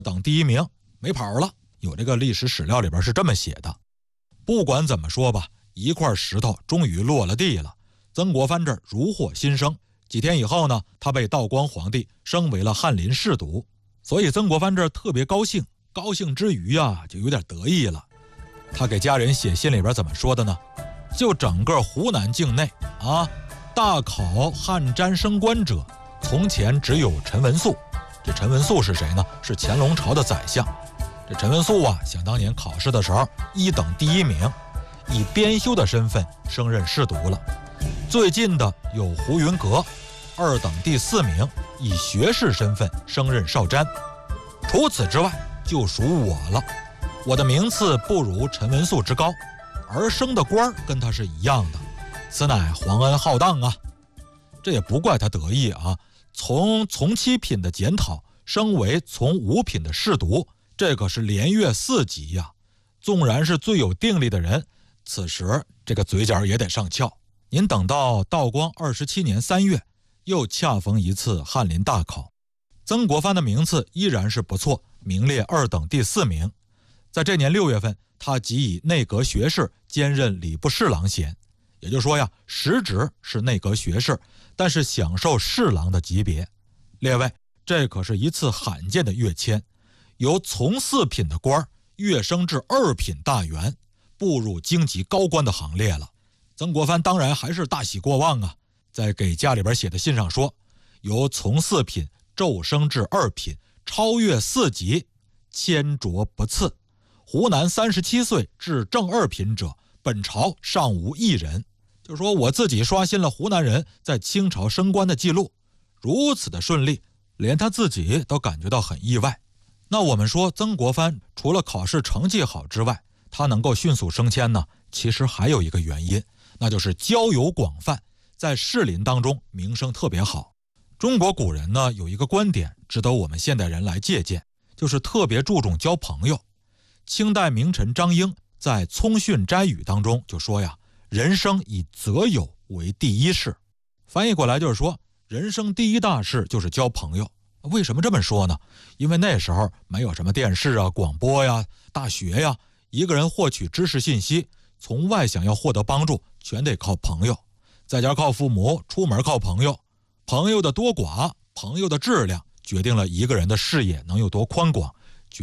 等第一名，没跑了。有这个历史史料里边是这么写的。不管怎么说吧，一块石头终于落了地了。曾国藩这儿如获新生。几天以后呢，他被道光皇帝升为了翰林侍读，所以曾国藩这儿特别高兴，高兴之余啊，就有点得意了。他给家人写信里边怎么说的呢？就整个湖南境内啊，大考翰詹升官者，从前只有陈文素。这陈文素是谁呢？是乾隆朝的宰相。这陈文素啊，想当年考试的时候一等第一名，以编修的身份升任侍读了。最近的有胡云阁，二等第4名，以学士身份升任少詹。除此之外，就属我了。我的名次不如陈文素之高，而升的官跟他是一样的，此乃皇恩浩荡啊！这也不怪他得意啊。从7品的检讨升为从5品的侍读，这可是连跃4级呀。纵然是最有定力的人，此时这个嘴角也得上翘。您等到道光27年3月，又恰逢一次翰林大考，曾国藩的名次依然是不错，名列2等第4名。在这年6月份，他即以内阁学士兼任礼部侍郎衔，也就是说呀，实职是内阁学士，但是享受侍郎的级别。列位，这可是一次罕见的跃迁，由从4品的官跃升至2品大员，步入京级高官的行列了。曾国藩当然还是大喜过望啊，在给家里边写的信上说，由从4品骤升至2品，超越4级，千擢不次。湖南37岁至正2品者，本朝尚无一人。就说我自己刷新了湖南人在清朝升官的记录，如此的顺利，连他自己都感觉到很意外。那我们说曾国藩除了考试成绩好之外，他能够迅速升迁呢，其实还有一个原因，那就是交友广泛，在士林当中名声特别好。中国古人呢有一个观点值得我们现代人来借鉴，就是特别注重交朋友。清代名臣张英在《聪训斋语》当中就说呀，人生以择友为第一事。翻译过来就是说，人生第一大事就是交朋友。为什么这么说呢？因为那时候没有什么电视啊、广播呀、大学呀，一个人获取知识信息，从外想要获得帮助，全得靠朋友。在家靠父母，出门靠朋友。朋友的多寡，朋友的质量，决定了一个人的视野能有多宽广，